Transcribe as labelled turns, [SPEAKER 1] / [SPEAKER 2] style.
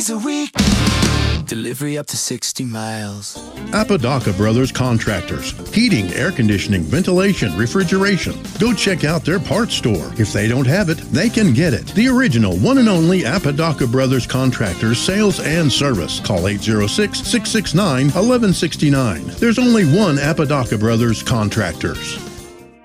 [SPEAKER 1] days a week. Delivery up to 60 miles.
[SPEAKER 2] Apodaca Brothers Contractors. Heating, air conditioning, ventilation, refrigeration. Go check out their parts store. If they don't have it, they can get it. The original one and only Apodaca Brothers Contractors sales and service. Call 806-669-1169. There's only one Apodaca Brothers Contractors.